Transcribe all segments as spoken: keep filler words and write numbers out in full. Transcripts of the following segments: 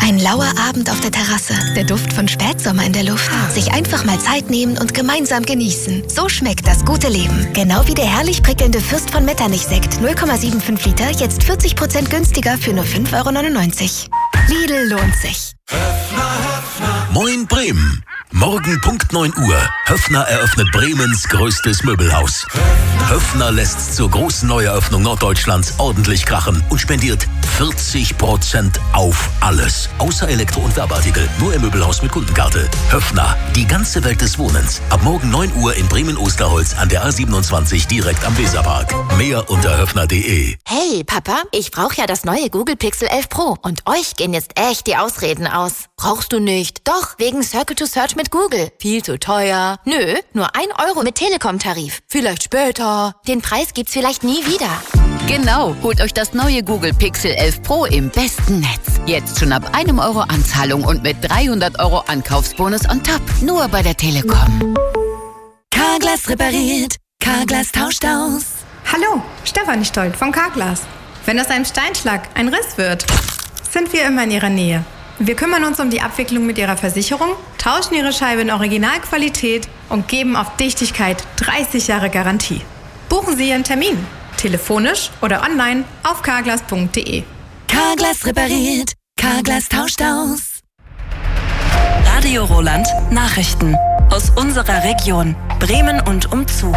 Ein lauer Abend auf der Terrasse, der Duft von Spätsommer in der Luft. Sich einfach mal Zeit nehmen und gemeinsam genießen. So schmeckt das gute Leben. Genau wie der herrlich prickelnde Fürst von Metternich-Sekt, null Komma fünfundsiebzig Liter, jetzt vierzig Prozent günstiger für nur fünf Euro neunundneunzig. Lidl lohnt sich. Moin Bremen. Morgen Punkt neun Uhr. Höffner eröffnet Bremens größtes Möbelhaus. Höffner lässt zur großen Neueröffnung Norddeutschlands ordentlich krachen und spendiert vierzig Prozent auf alles. Außer Elektro- und Werbeartikel. Nur im Möbelhaus mit Kundenkarte. Höffner, die ganze Welt des Wohnens. Ab morgen neun Uhr in Bremen-Osterholz an der A siebenundzwanzig direkt am Weserpark. Mehr unter höffner punkt de. Hey Papa, ich brauche ja das neue Google Pixel elf Pro und euch gehen jetzt echt die Ausreden aus. Brauchst du nicht? Doch, wegen Circle to Search mit Google. Viel zu teuer. Nö, nur ein Euro mit Telekom-Tarif. Vielleicht später. Den Preis gibt's vielleicht nie wieder. Genau, holt euch das neue Google Pixel elf Pro im besten Netz. Jetzt schon ab einem Euro Anzahlung und mit dreihundert Euro Ankaufsbonus on top. Nur bei der Telekom. Carglass repariert. Carglass tauscht aus. Hallo, Stefanie Stolt von Carglass. Wenn aus einem Steinschlag ein Riss wird, sind wir immer in Ihrer Nähe. Wir kümmern uns um die Abwicklung mit Ihrer Versicherung, tauschen Ihre Scheibe in Originalqualität und geben auf Dichtigkeit dreißig Jahre Garantie. Buchen Sie Ihren Termin. Telefonisch oder online auf carglass punkt de. Carglass repariert. Carglass tauscht aus. Radio Roland Nachrichten aus unserer Region Bremen und umzu.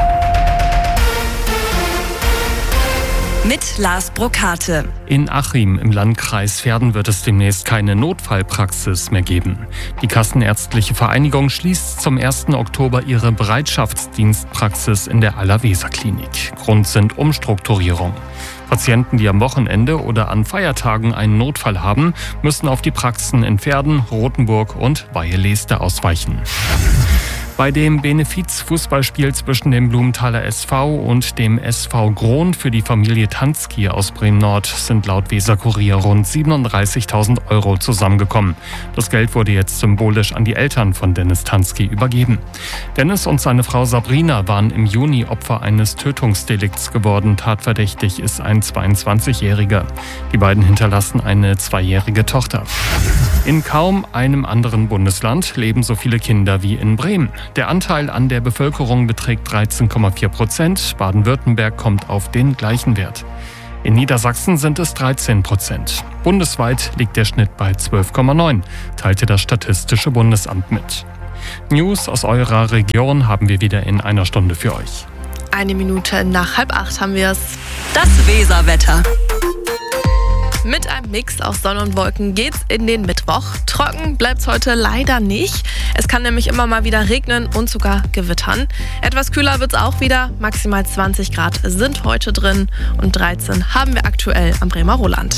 Mit Lars Brokate. In Achim im Landkreis Verden wird es demnächst keine Notfallpraxis mehr geben. Die Kassenärztliche Vereinigung schließt zum ersten Oktober ihre Bereitschaftsdienstpraxis in der Aller-Weser-Klinik. Grund sind Umstrukturierung. Patienten, die am Wochenende oder an Feiertagen einen Notfall haben, müssen auf die Praxen in Verden, Rothenburg und Weihe-Leeste ausweichen. Bei dem Benefiz-Fußballspiel zwischen dem Blumenthaler S V und dem S V Grohn für die Familie Tanski aus Bremen-Nord sind laut Weser-Kurier rund siebenunddreißigtausend Euro zusammengekommen. Das Geld wurde jetzt symbolisch an die Eltern von Dennis Tanski übergeben. Dennis und seine Frau Sabrina waren im Juni Opfer eines Tötungsdelikts geworden. Tatverdächtig ist ein zweiundzwanzigjähriger. Die beiden hinterlassen eine zweijährige Tochter. In kaum einem anderen Bundesland leben so viele Kinder wie in Bremen. Der Anteil an der Bevölkerung beträgt dreizehn Komma vier Prozent. Baden-Württemberg kommt auf den gleichen Wert. In Niedersachsen sind es dreizehn Prozent. Bundesweit liegt der Schnitt bei zwölf Komma neun, teilte das Statistische Bundesamt mit. News aus eurer Region haben wir wieder in einer Stunde für euch. Eine Minute nach halb acht haben wir es. Das Weserwetter. Mit einem Mix aus Sonne und Wolken geht's in den Mittwoch. Trocken bleibt's heute leider nicht. Es kann nämlich immer mal wieder regnen und sogar gewittern. Etwas kühler wird's auch wieder. Maximal zwanzig Grad sind heute drin und dreizehn haben wir aktuell am Bremer Roland.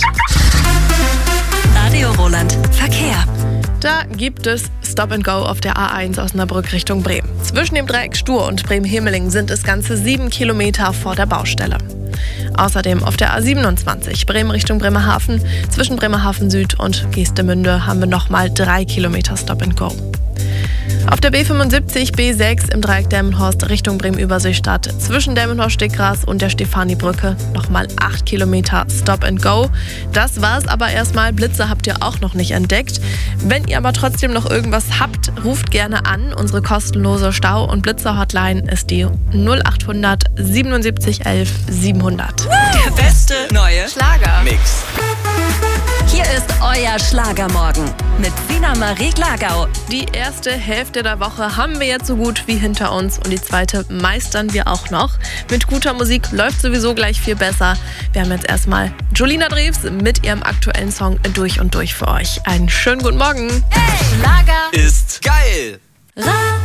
Radio Roland Verkehr. Da gibt es Stop and Go auf der A eins Osnabrück Richtung Bremen. Zwischen dem Dreieck Stur und Bremen-Hemeling sind es ganze sieben Kilometer vor der Baustelle. Außerdem auf der A siebenundzwanzig Bremen Richtung Bremerhaven. Zwischen Bremerhaven Süd und Geestemünde haben wir nochmal drei Kilometer Stop and Go. Auf der B fünfundsiebzig B sechs im Dreieck Delmenhorst Richtung Bremen-Überseestadt zwischen Delmenhorst-Stickgras und der Stefani-Brücke nochmal acht Kilometer Stop and Go. Das war's aber erstmal. Blitze habt ihr auch noch nicht entdeckt. Wenn ihr aber trotzdem noch irgendwas habt, ruft gerne an. Unsere kostenlose Stau- und Blitzer-Hotline ist die null acht hundert siebenundsiebzig elf siebenhundert. Der beste neue Schlager. Mix. Hier ist euer Schlagermorgen mit Sina Marie Glagau. Die erste Hälfte der Woche haben wir jetzt so gut wie hinter uns und die zweite meistern wir auch noch. Mit guter Musik läuft sowieso gleich viel besser. Wir haben jetzt erstmal Julina Drews mit ihrem aktuellen Song Durch und Durch für euch. Einen schönen guten Morgen. Hey, Schlager Ist geil. Radio.